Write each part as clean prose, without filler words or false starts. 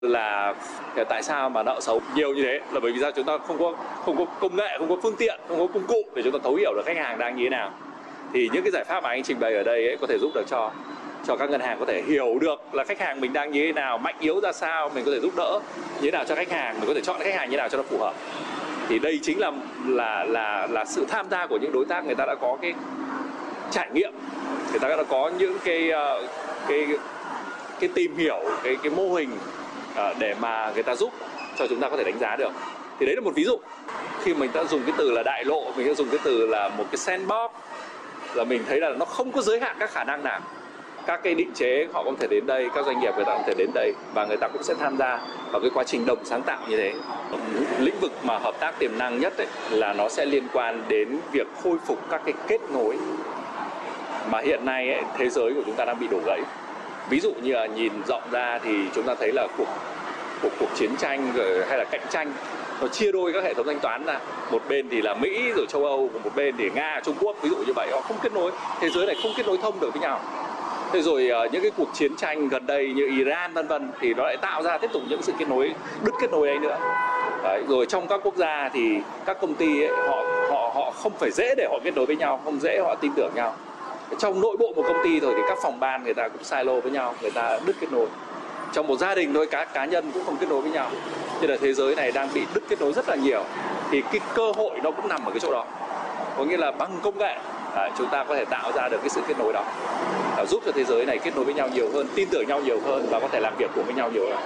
Là tại sao mà nợ xấu nhiều như thế, là bởi vì sao chúng ta không có công nghệ, không có phương tiện, không có công cụ để chúng ta thấu hiểu được khách hàng đang như thế nào. Thì những cái giải pháp mà anh trình bày ở đây ấy, có thể giúp được cho các ngân hàng có thể hiểu được là khách hàng mình đang như thế nào, mạnh yếu ra sao, mình có thể giúp đỡ như thế nào cho khách hàng, mình có thể chọn khách hàng như thế nào cho nó phù hợp. Thì đây chính là sự tham gia của những đối tác, người ta đã có cái trải nghiệm, người ta đã có những cái tìm hiểu cái mô hình để mà người ta giúp cho chúng ta có thể đánh giá được. Thì đấy là một ví dụ. Khi mình đã dùng cái từ là đại lộ, mình đã dùng cái từ là một cái sandbox, là mình thấy là nó không có giới hạn các khả năng nào. Các cái định chế họ cũng thể đến đây, các doanh nghiệp người ta cũng thể đến đây, và người ta cũng sẽ tham gia vào cái quá trình đồng sáng tạo như thế. Lĩnh vực mà hợp tác tiềm năng nhất ấy, là nó sẽ liên quan đến việc khôi phục các cái kết nối mà hiện nay ấy, thế giới của chúng ta đang bị đổ gãy. Ví dụ như là nhìn rộng ra thì chúng ta thấy là cuộc chiến tranh hay là cạnh tranh nó chia đôi các hệ thống thanh toán ra. Một bên thì là Mỹ rồi châu Âu, một bên thì Nga, Trung Quốc, ví dụ như vậy, họ không kết nối, thế giới này không kết nối thông được với nhau. Thế rồi những cái cuộc chiến tranh gần đây như Iran vân vân thì nó lại tạo ra tiếp tục những sự đứt kết nối ấy nữa. Đấy, rồi trong các quốc gia thì các công ty ấy, họ không phải dễ để họ kết nối với nhau, không dễ họ tin tưởng nhau. Trong nội bộ một công ty thôi thì các phòng ban người ta cũng silo với nhau, người ta đứt kết nối. Trong một gia đình thôi, các cá nhân cũng không kết nối với nhau. Cho nên là thế giới này đang bị đứt kết nối rất là nhiều. Thì cái cơ hội nó cũng nằm ở cái chỗ đó. Có nghĩa là bằng công nghệ chúng ta có thể tạo ra được cái sự kết nối đó, giúp cho thế giới này kết nối với nhau nhiều hơn, tin tưởng nhau nhiều hơn và có thể làm việc cùng với nhau nhiều hơn.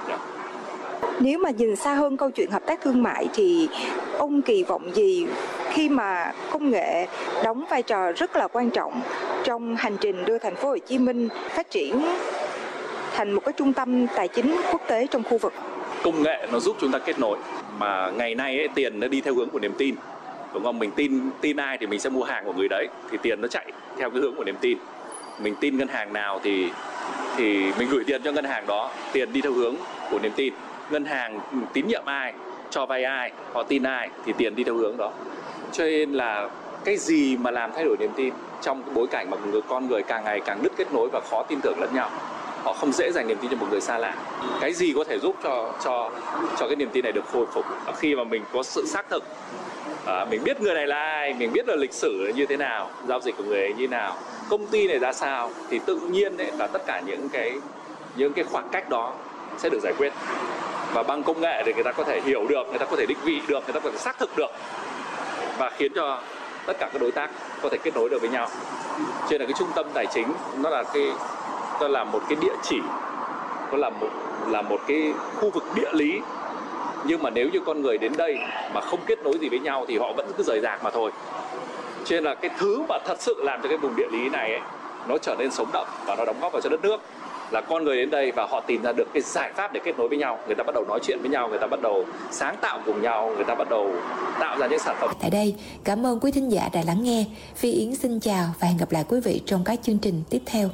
Nếu mà nhìn xa hơn câu chuyện hợp tác thương mại thì ông kỳ vọng gì khi mà công nghệ đóng vai trò rất là quan trọng trong hành trình đưa thành phố Hồ Chí Minh phát triển thành một cái trung tâm tài chính quốc tế trong khu vực? Công nghệ nó giúp chúng ta kết nối, mà ngày nay ấy, tiền nó đi theo hướng của niềm tin, đúng không? Mình tin ai thì mình sẽ mua hàng của người đấy, thì tiền nó chạy theo cái hướng của niềm tin. Mình tin ngân hàng nào thì mình gửi tiền cho ngân hàng đó, tiền đi theo hướng của niềm tin. Ngân hàng tín nhiệm ai, cho vay ai, họ tin ai thì tiền đi theo hướng đó. Cho nên là cái gì mà làm thay đổi niềm tin trong cái bối cảnh mà con người càng ngày càng đứt kết nối và khó tin tưởng lẫn nhau, họ không dễ dành niềm tin cho một người xa lạ. Cái gì có thể giúp cho cái niềm tin này được khôi phục khi mà mình có sự xác thực, mình biết người này là ai, mình biết là lịch sử như thế nào, giao dịch của người ấy như thế nào, công ty này ra sao, thì tự nhiên ấy, là tất cả những cái khoảng cách đó sẽ được giải quyết. Và bằng công nghệ thì người ta có thể hiểu được, người ta có thể định vị được, người ta có thể xác thực được, và khiến cho tất cả các đối tác có thể kết nối được với nhau. Cho nên là cái trung tâm tài chính nó là một cái địa chỉ, nó là một cái khu vực địa lý. Nhưng mà nếu như con người đến đây mà không kết nối gì với nhau thì họ vẫn cứ rời rạc mà thôi. Cho nên là cái thứ mà thật sự làm cho cái vùng địa lý này ấy, nó trở nên sống động và nó đóng góp vào cho đất nước là con người đến đây và họ tìm ra được cái giải pháp để kết nối với nhau. Người ta bắt đầu nói chuyện với nhau, người ta bắt đầu sáng tạo cùng nhau, người ta bắt đầu tạo ra những sản phẩm. Tại đây, cảm ơn quý thính giả đã lắng nghe. Phi Yến xin chào và hẹn gặp lại quý vị trong các chương trình tiếp theo.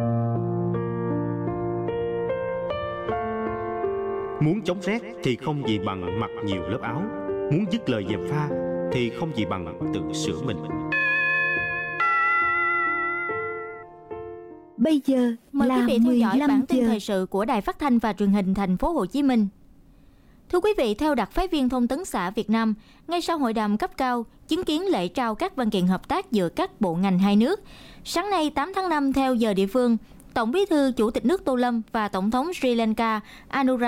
Muốn chống rét thì không gì bằng mặc nhiều lớp áo. Muốn dứt lời gièm pha thì không gì bằng tự sửa mình. Bây giờ mời là quý vị theo dõi bản tin giờ. thời sự của Đài Phát thanh và Truyền hình Thành phố Hồ Chí Minh. Thưa quý vị, theo đặc phái viên thông tấn xã Việt Nam, ngay sau hội đàm cấp cao chứng kiến lễ trao các văn kiện hợp tác giữa các bộ ngành hai nước, sáng nay 8 tháng 5 theo giờ địa phương, Tổng Bí thư Chủ tịch nước Tô Lâm và Tổng thống Sri Lanka Anura